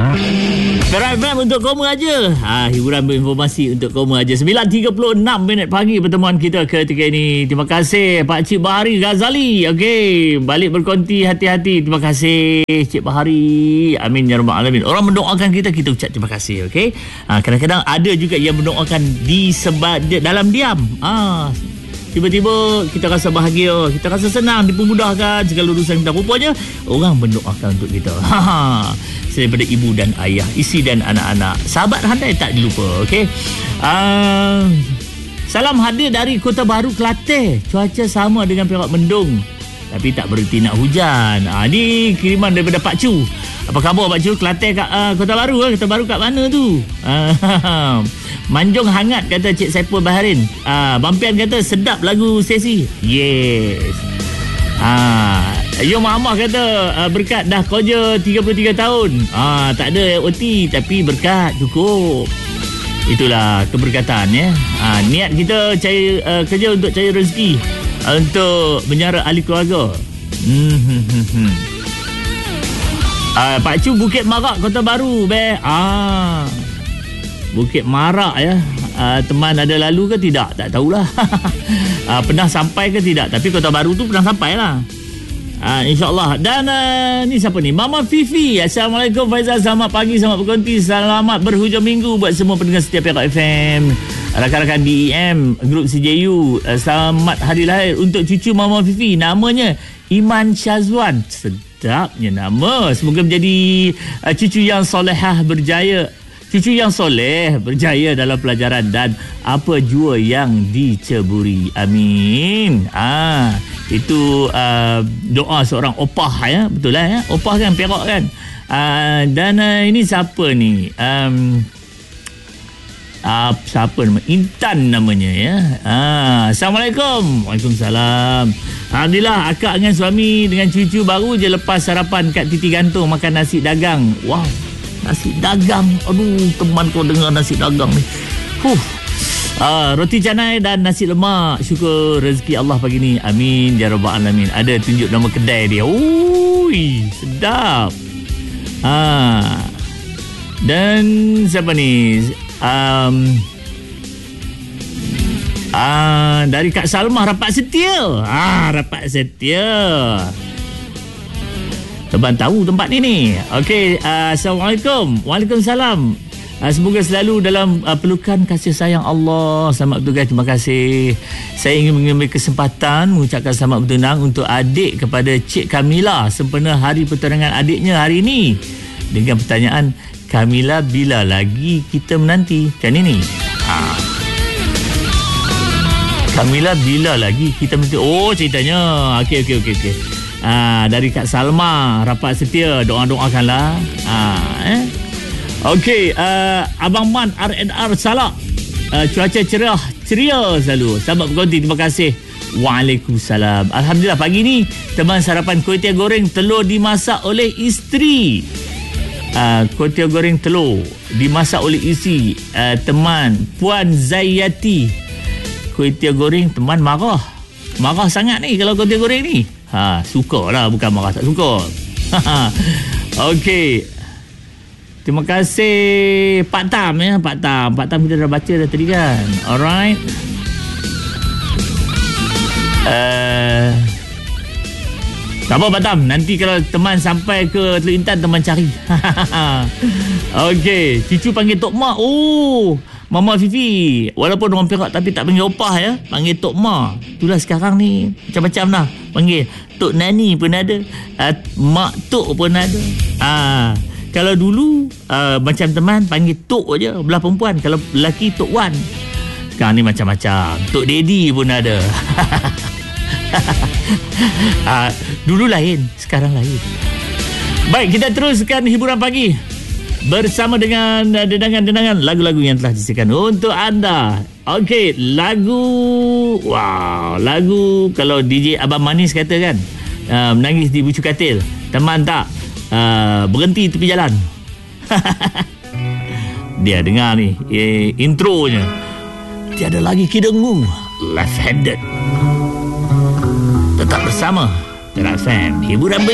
FM untuk kaum aja. Hiburan berinformasi untuk kaum aja. 9.36 minit pagi pertemuan kita ketika ini. Terima kasih Pak Cik Bahari Ghazali. Okey, balik berkonti hati-hati. Terima kasih Cik Bahari. Amin ya rabbal alamin. Orang mendoakan kita ucap terima kasih. Okey. Kadang-kadang ada juga yang mendoakan dalam diam. Tiba-tiba kita rasa bahagia, kita rasa senang, dipermudahkan segala urusan kita. Rupanya orang mendoakan untuk kita. Daripada ibu dan ayah, isteri dan anak-anak, sahabat handai tak dilupa. Okey. Salam hadir dari Kota Baru, Kelantan. Cuaca sama dengan Perak mendung, tapi tak berhenti nak hujan. Ni kiriman daripada Pak Cu. Apa khabar Pak Cu? Kelantan kat Kota Baru. Kota Baru kat mana tu? Manjung hangat kata Cik Saipul Baharin. Bampian kata sedap lagu Sesi. Yes. Yo Mama kata berkat dah kerja 33 tahun. Tak ada OT tapi berkat cukup. Itulah keberkatan ya. Niat kita cari kerja untuk cari rezeki, untuk menyara ahli keluarga. Pak Cu Bukit Marak Kota Baru Bukit Marak ya. Teman ada lalu ke tidak? Tak tahulah. Pernah sampai ke tidak? Tapi Kota Baru tu pernah sampai lah. InsyaAllah. Dan ni siapa ni? Mama Fifi. Assalamualaikum Faizal. Selamat pagi, selamat berkonti, selamat berhujung minggu buat semua pendengar setiap Perak FM, rakan-rakan DEM, grup CJU. Selamat hari lahir untuk cucu Mama Fifi. Namanya Iman Syazwan. Sedapnya nama. Semoga menjadi cucu yang solehah, berjaya. Cucu yang soleh, berjaya dalam pelajaran dan apa jua yang diceburi. Amin. Itu doa seorang opah ya. Betul lah ya. Opah kan Perak kan. Dan ini siapa ni? Siapa nama? Intan namanya ya. Assalamualaikum. Waalaikumsalam. Alhamdulillah, akak dengan suami dengan cucu baru je lepas sarapan kat Titi Gantung makan nasi dagang. Wow. Nasi dagang. Aduh, teman kau dengar nasi dagang ni. Roti canai dan nasi lemak. Syukur rezeki Allah pagi ni. Amin ya rabbal alamin. Ada tunjuk nama kedai dia. Ui, sedap. Dan siapa ni? Dari Kak Salmah, rapat setia. Rapat setia. Teman tahu tempat ni. Okey, Assalamualaikum. Waalaikumsalam. Semoga selalu dalam pelukan kasih sayang Allah. Selamat bertugas. Terima kasih. Saya ingin mengambil kesempatan mengucapkan selamat bertunang untuk adik kepada Cik Kamila sempena hari pertunangan adiknya hari ini. Dengan pertanyaan, Kamila, bila lagi kita menanti? Kan ini. Kamila, bila lagi kita menanti? Oh, ceritanya. Okey. Dari Kak Salma, rapat setia, doa-doakanlah. Okey, Abang Man RNR Salak. Cuaca cerah, ceria selalu. Selamat berkonti, terima kasih. Waalaikumsalam. Alhamdulillah pagi ni teman sarapan kuih tiaw goreng telur dimasak oleh isteri. Kuih tiaw goreng telur dimasak oleh isteri. Teman Puan Zayati. Kuih tiaw goreng teman marah sangat ni kalau kuih tiaw goreng ni. Suka lah, bukan marah tak suka. Okey. Terima kasih Pak Tam ya. Pak Tam kita dah baca dah tadi kan. Alright. Tak apa Pak Tam, nanti kalau teman sampai ke Teluk Intan, teman cari. Okey, cucu panggil Tok Mak. Mama Fifi, walaupun orang Perak tapi tak panggil opah ya, panggil Tok Ma. Itulah sekarang ni macam-macam dah. Panggil Tok Nani pun ada, Mak Tok pun ada. Kalau dulu macam teman panggil Tok je, belah perempuan. Kalau lelaki Tok Wan. Sekarang ni macam-macam. Tok Daddy pun ada. Dulu lain, sekarang lain. Baik, kita teruskan hiburan pagi bersama dengan dendangan-dendangan lagu-lagu yang telah disediakan untuk anda. Okey, lagu kalau DJ Abang Manis kata kan, menangis di bucu katil, teman tak berhenti tepi jalan. Dia dengar ni intronya, tiada lagi kidengu, left-handed. Tetap bersama Perak FM, hiburan